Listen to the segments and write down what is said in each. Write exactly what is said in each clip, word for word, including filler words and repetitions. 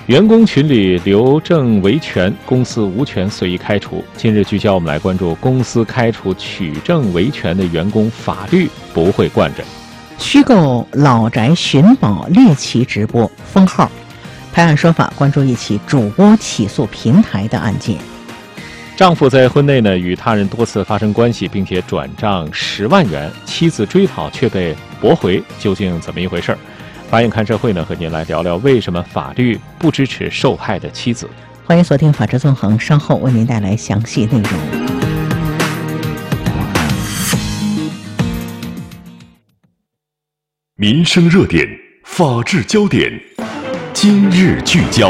员工群里留证维权，公司无权随意开除。今日聚焦，我们来关注公司开除取证维权的员工，法律不会惯着。 虚构老宅寻宝猎奇直播封号，拍案说法，关注一起主播起诉平台的案件。 丈夫在婚内呢与他人多次发生关系，并且转账十万元，妻子追讨却被驳回，究竟怎么一回事？法眼看社会呢，和您来聊聊为什么法律不支持受害的妻子。 欢迎锁定法治纵横，稍后为您带来详细内容。 民生热点，法治焦点，今日聚焦。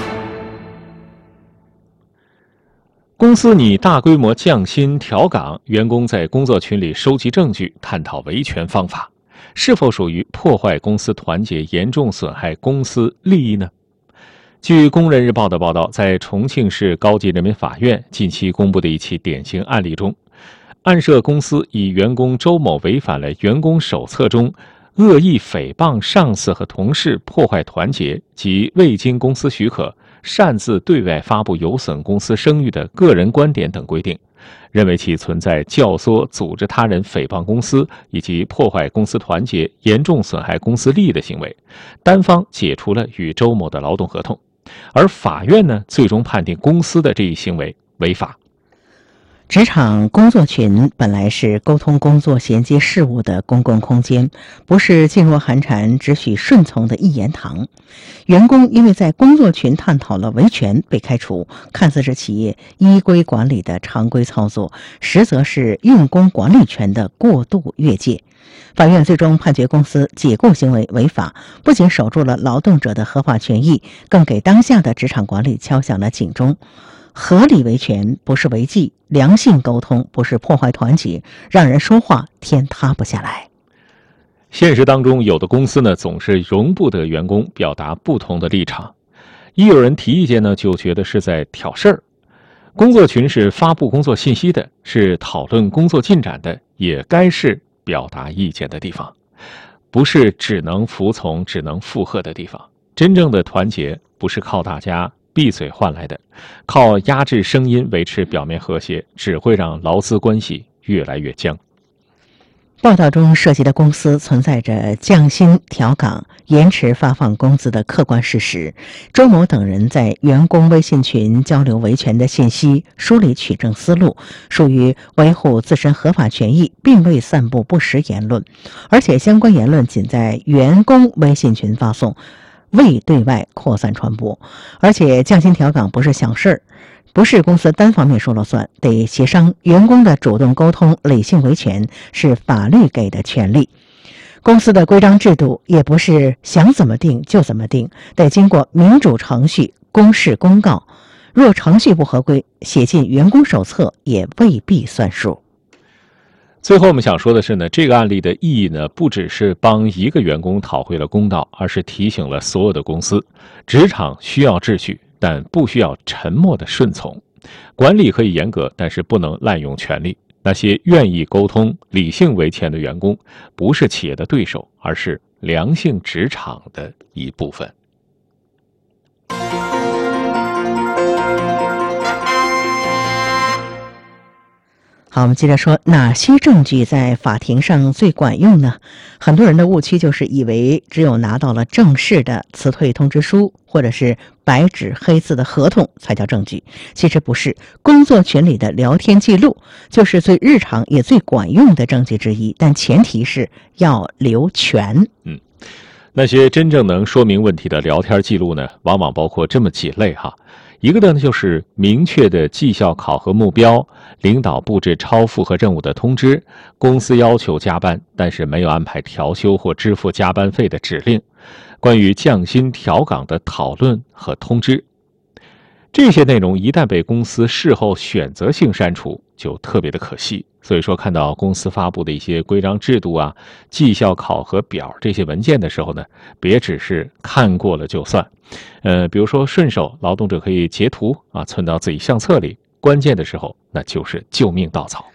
公司拟大规模降薪调岗，员工在工作群里收集证据，探讨维权方法，是否属于破坏公司团结，严重损害公司利益呢？据工人日报的报道，在重庆市高级人民法院近期公布的一起典型案例中，案涉公司以员工周某违反了员工手册中恶意诽谤上司和同事，破坏团结及未经公司许可擅自对外发布有损公司声誉的个人观点等规定，认为其存在教唆、组织他人诽谤公司以及破坏公司团结、严重损害公司利益的行为，单方解除了与周某的劳动合同。而法院呢，最终判定公司的这一行为违法。 职场工作群本来是沟通工作衔接事务的公共空间，不是噤若寒蝉只许顺从的一言堂。员工因为在工作群探讨了维权被开除，看似是企业依规管理的常规操作，实则是用工管理权的过度越界。法院最终判决公司解雇行为违法，不仅守住了劳动者的合法权益，更给当下的职场管理敲响了警钟。合理维权不是违纪，良性沟通不是破坏团结，让人说话天塌不下来。 现实当中，有的公司呢总是容不得员工表达不同的立场，一有人提意见呢，就觉得是在挑事儿。工作群是发布工作信息的，是讨论工作进展的，也该是表达意见的地方，不是只能服从、只能附和的地方。真正的团结不是靠大家闭嘴换来的，靠压制声音维持表面和谐，只会让劳资关系越来越僵。 报道中涉及的公司存在着降薪调岗、延迟发放工资的客观事实。周某等人在员工微信群交流维权的信息，梳理取证思路，属于维护自身合法权益，并未散布不实言论，而且相关言论仅在员工微信群发送，未对外扩散传播。而且降薪调岗不是小事儿，不是公司单方面说了算，得协商。员工的主动沟通、理性维权是法律给的权利。公司的规章制度也不是想怎么定就怎么定，得经过民主程序、公示公告。若程序不合规，写进员工手册也未必算数。 最后我们想说的是呢，这个案例的意义呢，不只是帮一个员工讨回了公道，而是提醒了所有的公司，职场需要秩序，但不需要沉默的顺从。管理可以严格，但是不能滥用权力。那些愿意沟通、理性维权的员工，不是企业的对手，而是良性职场的一部分。 好，我们接着说，哪些证据在法庭上最管用呢？很多人的误区就是以为只有拿到了正式的辞退通知书，或者是白纸黑字的合同才叫证据。其实不是，工作群里的聊天记录就是最日常也最管用的证据之一，但前提是要留全。 嗯，那些真正能说明问题的聊天记录呢，往往包括这么几类哈。一个呢，就是明确的绩效考核目标，领导布置超负荷任务的通知，公司要求加班，但是没有安排调休或支付加班费的指令，关于降薪调岗的讨论和通知。这些内容一旦被公司事后选择性删除，就特别的可惜。所以说，看到公司发布的一些规章制度啊、绩效考核表这些文件的时候呢，别只是看过了就算。呃，比如说顺手，劳动者可以截图啊，存到自己相册里，关键的时候那就是救命稻草。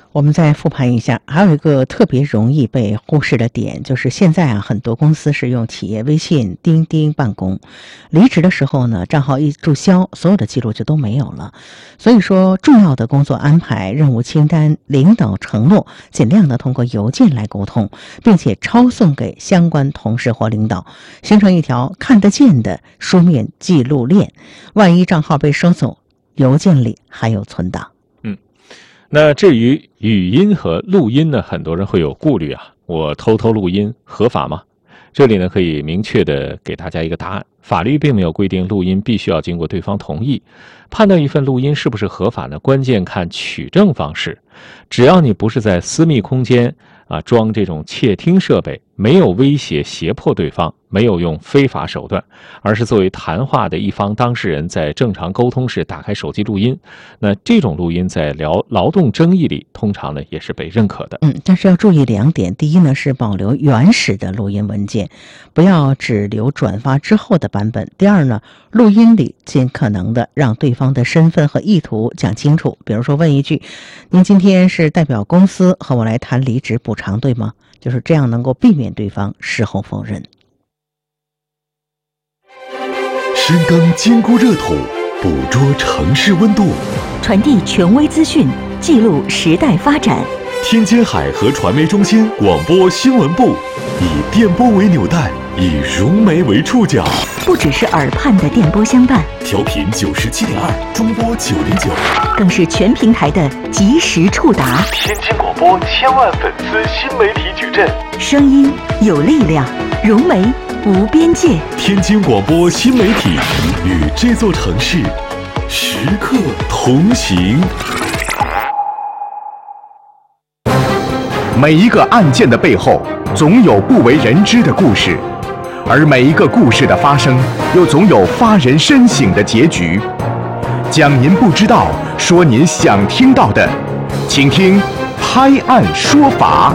我们再复盘一下，还有一个特别容易被忽视的点，就是现在啊，很多公司是用企业微信、钉钉办公，离职的时候呢，账号一注销，所有的记录就都没有了。所以说，重要的工作安排、任务清单、领导承诺，尽量的通过邮件来沟通，并且抄送给相关同事或领导，形成一条看得见的书面记录链。万一账号被收走，邮件里还有存档。 那至于语音和录音呢，很多人会有顾虑啊，我偷偷录音合法吗？这里呢可以明确的给大家一个答案，法律并没有规定录音必须要经过对方同意。判断一份录音是不是合法呢，关键看取证方式。只要你不是在私密空间啊装这种窃听设备，没有威胁胁迫对方，没有用非法手段，而是作为谈话的一方当事人在正常沟通时打开手机录音，那这种录音在劳劳动争议里通常呢也是被认可的。 嗯，但是要注意两点，第一呢是保留原始的录音文件，不要只留转发之后的版本。第二呢，录音里尽可能的让对方的身份和意图讲清楚，比如说问一句，您今天是代表公司和我来谈离职补偿对吗？就是这样能够避免对方事后否认。 深耕坚固热土，捕捉城市温度， 传递权威资讯，记录时代发展。 天津海河传媒中心广播新闻部以电波为纽带，以融媒为触角， 不只是耳畔的电波相伴， 调频九十七点二，中波九零九， 更是全平台的及时触达。 天津广播千万粉丝新媒体矩阵， 声音有力量，融媒无边界。 天津广播新媒体与这座城市时刻同行。 每一个案件的背后，总有不为人知的故事，而每一个故事的发生，又总有发人深省的结局。讲您不知道，说您想听到的，请听《拍案说法》。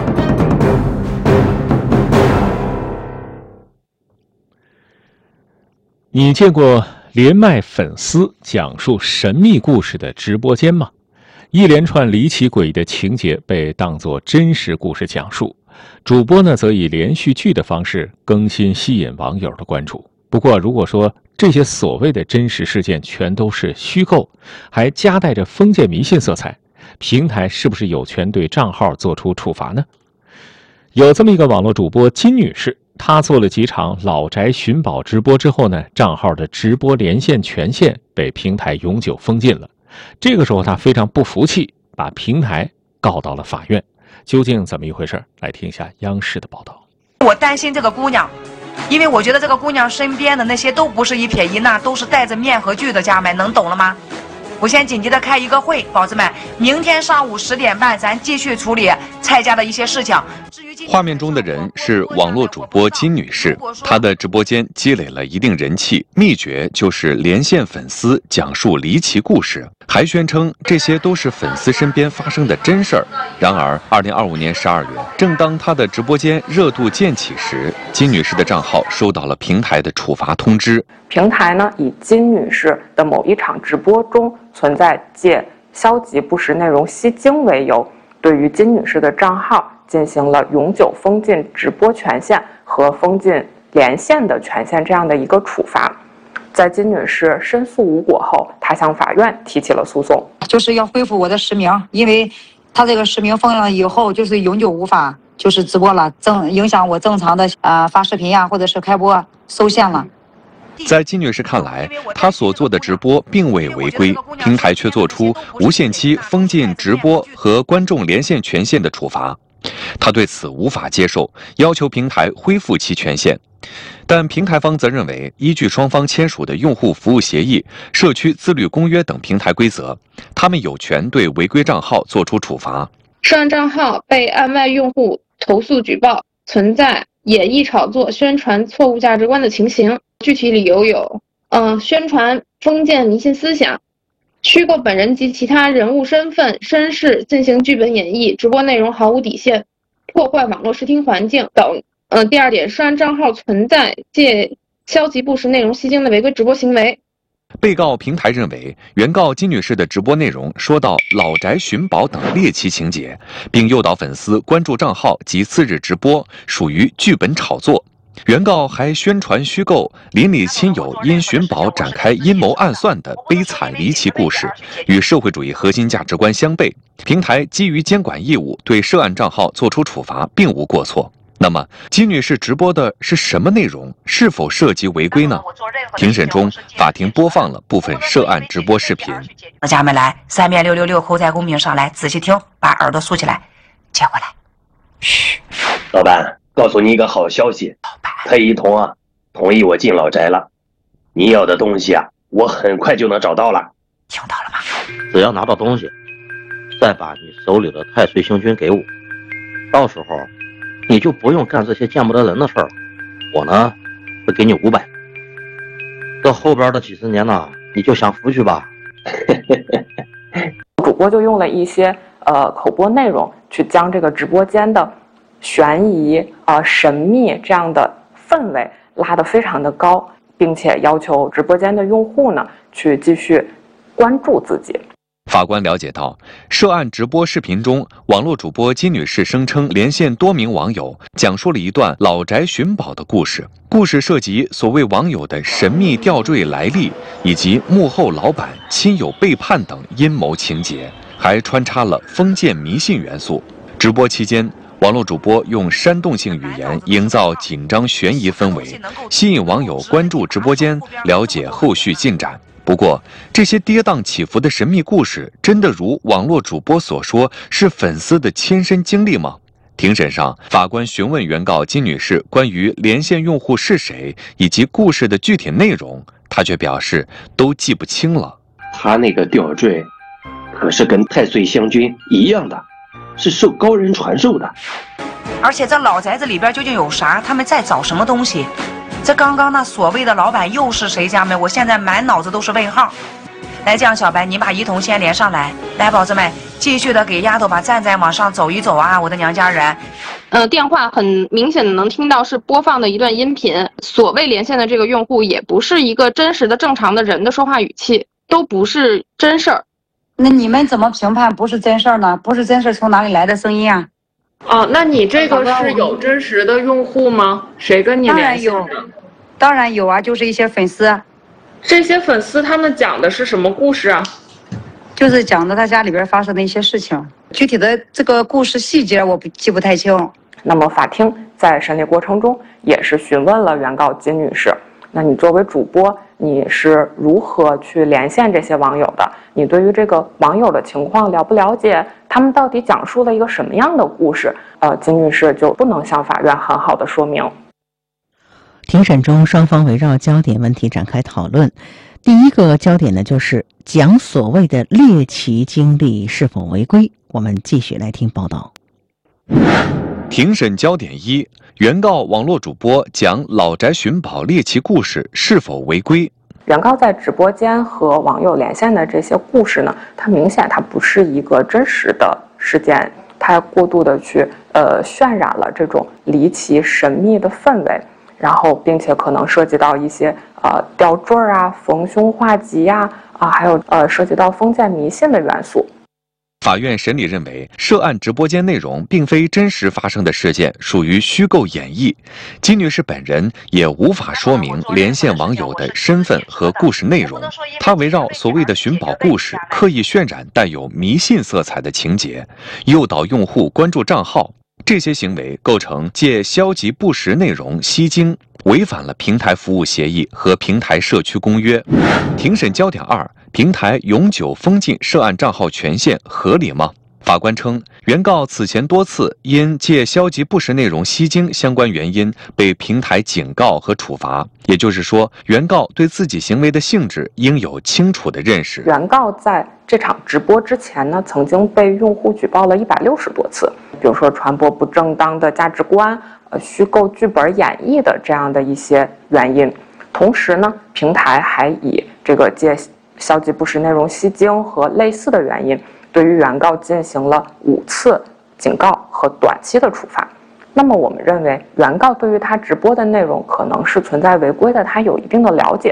你见过连麦粉丝讲述神秘故事的直播间吗？一连串离奇诡异的情节被当作真实故事讲述，主播呢则以连续剧的方式更新，吸引网友的关注。不过如果说这些所谓的真实事件全都是虚构，还夹带着封建迷信色彩，平台是不是有权对账号做出处罚呢？有这么一个网络主播金女士，她做了几场老宅寻宝直播之后呢，账号的直播连线权限被平台永久封禁了。这个时候她非常不服气，把平台告到了法院。究竟怎么一回事？来听一下央视的报道。 我担心这个姑娘，因为我觉得这个姑娘身边的那些都不是一撇一捺，都是带着面和具的家们，能懂了吗？我先紧急的开一个会，宝子们，明天上午十点半咱继续处理蔡家的一些事情。 画面中的人是网络主播金女士，她的直播间积累了一定人气，秘诀就是连线粉丝讲述离奇故事，还宣称这些都是粉丝身边发生的真事儿。然而二零二五年十二月，正当她的直播间热度渐起时，金女士的账号收到了平台的处罚通知。 平台呢以金女士的某一场直播中存在借消极不实内容吸睛为由，对于金女士的账号进行了永久封禁直播权限和封禁连线的权限这样的一个处罚。在金女士申诉无果后，她向法院提起了诉讼， 就是要恢复我的实名，因为她这个实名封了以后，就是永久无法就是直播了，正影响我正常的呃发视频呀、啊，或者是开播受限了。 在金女士看来，她所做的直播并未违规，平台却做出无限期封禁直播和观众连线权限的处罚。她对此无法接受，要求平台恢复其权限。但平台方则认为，依据双方签署的用户服务协议、社区自律公约等平台规则，他们有权对违规账号作出处罚。 涉案账号被案外用户投诉举报，存在演绎炒作、宣传错误价值观的情形。具体理由有：嗯，宣传封建迷信思想，虚构本人及其他人物身份、身世进行剧本演绎，直播内容毫无底线，破坏网络视听环境等。嗯，第二点，涉案账号存在借消极不实内容吸睛的违规直播行为。 被告平台认为，原告金女士的直播内容说到老宅寻宝等猎奇情节，并诱导粉丝关注账号及次日直播，属于剧本炒作。原告还宣传虚构邻里亲友因寻宝展开阴谋暗算的悲惨离奇故事，与社会主义核心价值观相悖。平台基于监管义务对涉案账号作出处罚，并无过错。那么，金女士直播的是什么内容？是否涉及违规呢？庭审中，法庭播放了部分涉案直播视频。 家们来，三遍六六六口才公屏上来，仔细听，把耳朵竖起来，接过来。嘘， 老板，告诉你一个好消息，裴一彤啊，同意我进老宅了。你要的东西啊，我很快就能找到了。 听到了吗？ 只要拿到东西，再把你手里的太岁星君给我，到时候你就不用干这些见不得人的事儿了。我呢，会给你五百。这后边的几十年呢，你就享福去吧。 主播就用了一些呃口播内容，去将这个直播间的悬疑啊、呃、神秘这样的氛围拉得非常的高，并且要求直播间的用户呢去继续关注自己。 法官了解到，涉案直播视频中，网络主播金女士声称连线多名网友，讲述了一段老宅寻宝的故事。故事涉及所谓网友的神秘吊坠来历，以及幕后老板、亲友背叛等阴谋情节，还穿插了封建迷信元素。直播期间，网络主播用煽动性语言营造紧张悬疑氛围，吸引网友关注直播间，了解后续进展。不过，这些跌宕起伏的神秘故事，真的如网络主播所说是粉丝的亲身经历吗？庭审上，法官询问原告金女士关于连线用户是谁以及故事的具体内容，她却表示都记不清了。 他那个吊坠，可是跟太岁星君一样的，是受高人传授的。 而且这老宅子里边究竟有啥？他们在找什么东西？这刚刚那所谓的老板又是谁家们？我现在满脑子都是问号。来，这样小白，你把一彤先连上来。来，宝子们，继续的给丫头把站在往上走一走啊，我的娘家人。 呃，电话很明显的能听到是播放的一段音频。所谓连线的这个用户也不是一个真实的正常的人的说话语气，都不是真事儿。 那你们怎么评判不是真事儿呢？不是真事儿从哪里来的声音啊？ 哦，那你这个是有真实的用户吗？谁跟你联系的？ 当然有，当然有啊，就是一些粉丝。 这些粉丝他们讲的是什么故事啊？ 就是讲的他家里边发生的一些事情，具体的这个故事细节我不记不太清。 那么法庭在审理过程中也是询问了原告金女士，那你作为主播，你是如何去连线这些网友的？你对于这个网友的情况了不了解？他们到底讲述了一个什么样的故事？呃，金女士就不能向法院很好的说明。 庭审中，双方围绕焦点问题展开讨论。第一个焦点呢，就是讲所谓的猎奇经历是否违规。我们继续来听报道。 庭审焦点一：原告网络主播讲老宅寻宝猎奇故事是否违规？ 原告在直播间和网友连线的这些故事呢，它明显它不是一个真实的事件，它过度的去呃渲染了这种离奇神秘的氛围。然后，并且可能涉及到一些呃吊坠啊、逢凶化吉呀、啊，啊，还有呃涉及到封建迷信的元素。 法院审理认为，涉案直播间内容并非真实发生的事件，属于虚构演绎。金女士本人也无法说明连线网友的身份和故事内容。她围绕所谓的寻宝故事，刻意渲染带有迷信色彩的情节，诱导用户关注账号。这些行为构成借消极不实内容吸睛，违反了平台服务协议和平台社区公约。庭审焦点二：平台永久封禁涉案账号权限合理吗？法官称，原告此前多次因借消极不实内容吸睛相关原因被平台警告和处罚，也就是说，原告对自己行为的性质应有清楚的认识。 原告在这场直播之前呢，曾经被用户举报了一百六十多次，比如说传播不正当的价值观、呃虚构剧本演绎的这样的一些原因。同时呢，平台还以这个借消极不实内容吸睛和类似的原因，对于原告进行了五次警告和短期的处罚。那么我们认为，原告对于他直播的内容可能是存在违规的，他有一定的了解，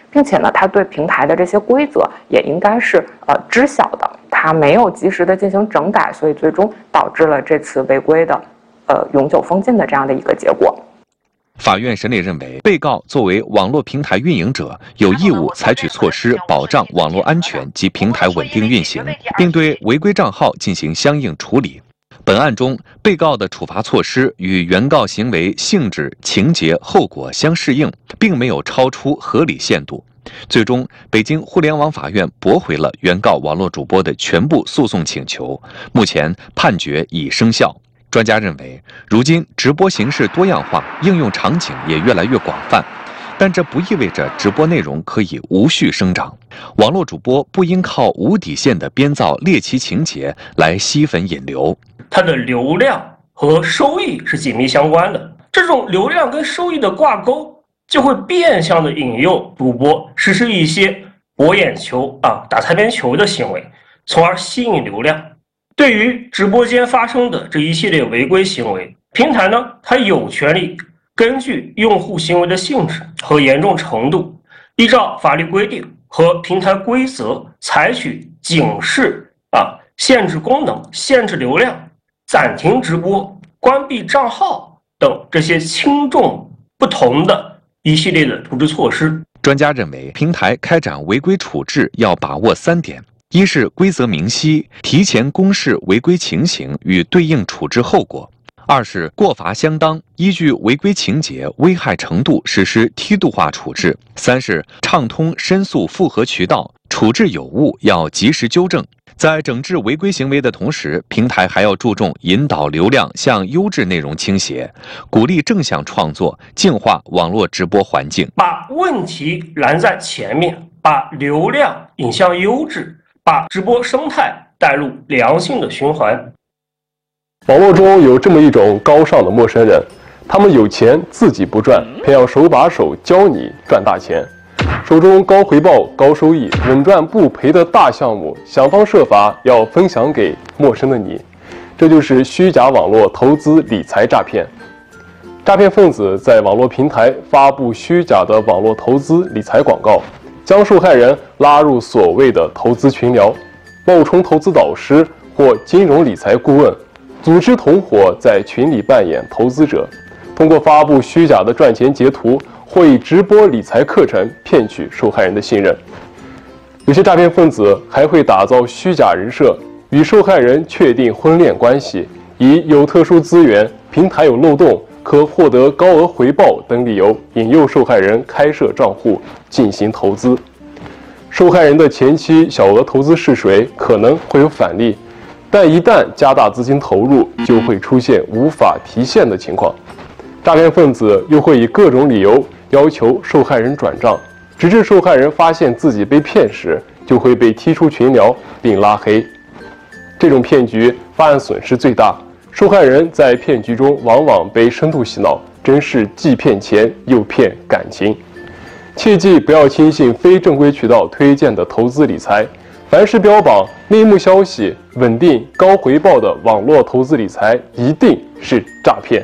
并且呢，他对平台的这些规则也应该是呃知晓的，他没有及时的进行整改，所以最终导致了这次违规的呃永久封禁的这样的一个结果。 法院审理认为，被告作为网络平台运营者，有义务采取措施保障网络安全及平台稳定运行，并对违规账号进行相应处理。本案中，被告的处罚措施与原告行为性质、情节、后果相适应，并没有超出合理限度。最终，北京互联网法院驳回了原告网络主播的全部诉讼请求，目前判决已生效。专家认为，如今直播形式多样化，应用场景也越来越广泛，但这不意味着直播内容可以无序生长。网络主播不应靠无底线的编造猎奇情节来吸粉引流。 它的流量和收益是紧密相关的，这种流量跟收益的挂钩，就会变相的引诱主播实施一些博眼球啊、打擦边球的行为，从而吸引流量。对于直播间发生的这一系列违规行为，平台呢，它有权利根据用户行为的性质和严重程度，依照法律规定和平台规则，采取警示啊、限制功能、限制流量、暂停直播、关闭账号等这些轻重不同的一系列的处置措施。 专家认为，平台开展违规处置要把握三点。一是规则明晰，提前公示违规情形与对应处置后果；二是过罚相当，依据违规情节、危害程度实施梯度化处置；三是畅通申诉复核渠道，处置有误要及时纠正。在整治违规行为的同时，平台还要注重引导流量向优质内容倾斜，鼓励正向创作，净化网络直播环境。 把问题拦在前面，把流量引向优质，把直播生态带入良性的循环。 网络中有这么一种高尚的陌生人，他们有钱自己不赚，偏要手把手教你赚大钱。手中高回报、高收益、稳赚不赔的大项目，想方设法要分享给陌生的你，这就是虚假网络投资理财诈骗。诈骗分子在网络平台发布虚假的网络投资理财广告，将受害人拉入所谓的投资群聊，冒充投资导师或金融理财顾问，组织同伙在群里扮演投资者，通过发布虚假的赚钱截图或以直播理财课程骗取受害人的信任。有些诈骗分子还会打造虚假人设，与受害人确定婚恋关系，以有特殊资源、平台有漏洞、可获得高额回报等理由引诱受害人开设账户进行投资。受害人的前期小额投资试水可能会有返利，但一旦加大资金投入，就会出现无法提现的情况。诈骗分子又会以各种理由要求受害人转账，直至受害人发现自己被骗时，就会被踢出群聊并拉黑。这种骗局发案损失最大，受害人在骗局中往往被深度洗脑，真是既骗钱又骗感情。切记不要轻信非正规渠道推荐的投资理财，凡是标榜内幕消息、稳定高回报的网络投资理财，一定是诈骗。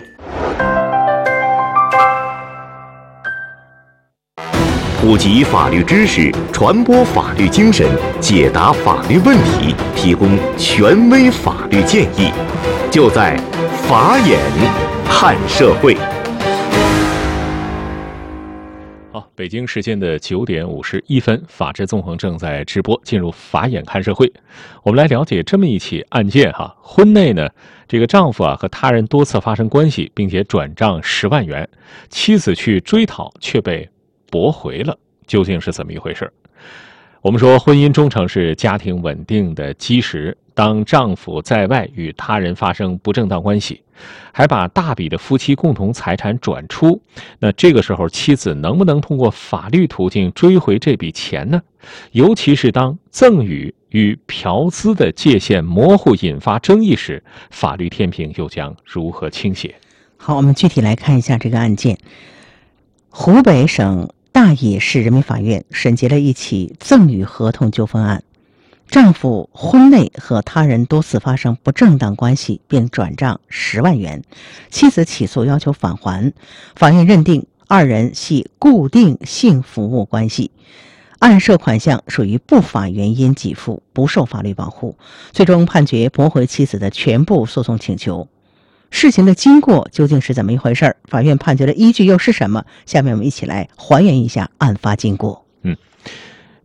普及法律知识，传播法律精神，解答法律问题，提供权威法律建议，就在法眼看社会。 好，北京时间的九点五十一分，法治纵横正在直播，进入法眼看社会。我们来了解这么一起案件哈，婚内呢，这个丈夫啊和他人多次发生关系，并且转账十万元，妻子去追讨却被驳回了，究竟是怎么一回事？我们说，婚姻忠诚是家庭稳定的基石。当丈夫在外与他人发生不正当关系，还把大笔的夫妻共同财产转出，那这个时候妻子能不能通过法律途径追回这笔钱呢？尤其是当赠与与嫖资的界限模糊引发争议时，法律天平又将如何倾斜？ 好，我们具体来看一下这个案件。湖北省大冶市人民法院审结了一起赠与合同纠纷案。丈夫婚内和他人多次发生不正当关系，并转账十万元，妻子起诉要求返还。法院认定二人系固定性服务关系，案涉款项属于不法原因给付，不受法律保护，最终判决驳回妻子的全部诉讼请求。事情的经过究竟是怎么一回事？法院判决的依据又是什么？下面我们一起来还原一下案发经过。 嗯。